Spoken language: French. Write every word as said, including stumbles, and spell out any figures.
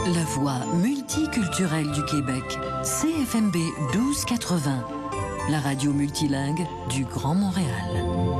La voix multiculturelle du Québec, C F M B douze quatre-vingts, la radio multilingue du Grand Montréal.